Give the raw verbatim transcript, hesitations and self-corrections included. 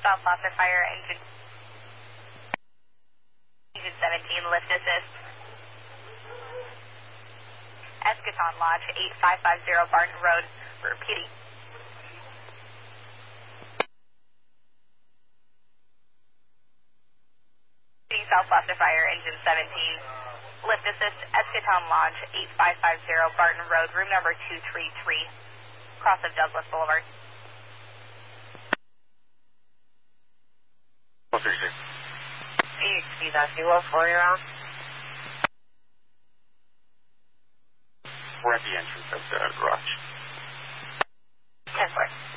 South Placer Fire, engine, engine seventeen, lift assist. Eschaton Lodge, eight five five zero Barton Road, repeating. South Placer Fire, engine seventeen, lift assist, Eschaton Lodge, eight five five zero Barton Road, room number two three three, cross of Douglas Boulevard. one three six. E X P, that's you low for you're on? We're at the entrance of the garage. ten four.